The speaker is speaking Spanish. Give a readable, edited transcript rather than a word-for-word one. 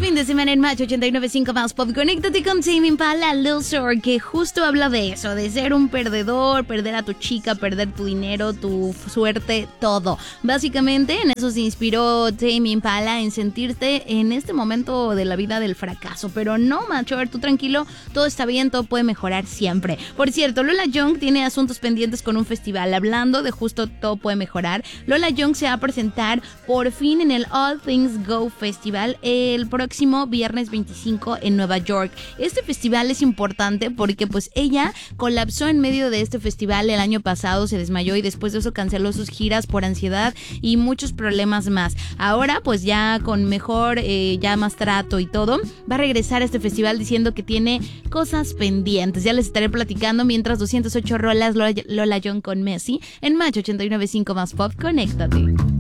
Fin de semana en Match 89.5 más Pop. Conéctate con Tame Impala, Lil Short, que justo habla de eso, de ser un perdedor, perder a tu chica, perder tu dinero, tu suerte, todo. Básicamente en eso se inspiró Tame Impala, en sentirte en este momento de la vida del fracaso. Pero no, macho, a ver, tú tranquilo, todo está bien, todo puede mejorar siempre. Por cierto, Lola Young tiene asuntos pendientes con un festival. Hablando de justo todo puede mejorar, Lola Young se va a presentar por fin en el All Things Go Festival el próximo viernes 25 en Nueva York. Este festival es importante porque pues ella colapsó en medio de este festival el año pasado, se desmayó y después de eso canceló sus giras por ansiedad y muchos problemas más. Ahora pues ya con mejor, ya más trato y todo, va a regresar a este festival diciendo que tiene cosas pendientes. Ya les estaré platicando mientras 208 rolas Lola Young con Messi en Match 89.5 más Pop. Conéctate.